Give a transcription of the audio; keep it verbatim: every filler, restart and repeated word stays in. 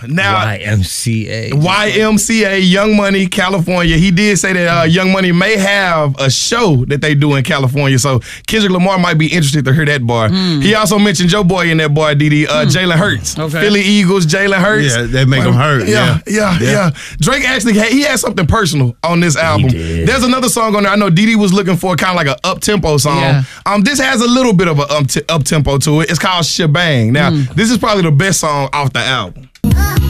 now Y M C A. Y M C A, Young Money, California. He did say that uh, Young Money may have a show that they do in California, so Kendrick Lamar might be interested to hear that bar. Mm. He also mentioned Joe Boy in that bar, D D, uh, mm. Jalen Hurts. Okay. Philly Eagles, Jalen Hurts. Yeah, they make him hurt. Yeah, yeah, yeah. yeah. Drake actually had, he had something personal on this album. There's another song on there. I know D D was looking for kind of like an up-tempo song. Yeah. Um, this has a little bit of an up-tempo to it. It's called Shebang. Now, mm. this is probably the best song off the album.